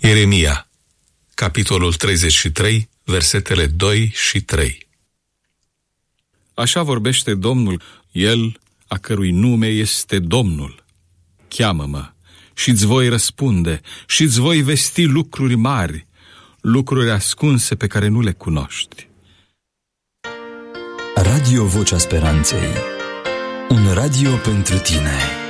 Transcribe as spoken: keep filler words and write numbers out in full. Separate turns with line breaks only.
Ieremia, capitolul treizeci și trei, versetele doi și trei.
Așa vorbește Domnul, El a cărui nume este Domnul. Cheamă-mă și-ți voi răspunde și-ți voi vesti lucruri mari, lucruri ascunse pe care nu le cunoști.
Radio Vocea Speranței, un radio pentru tine.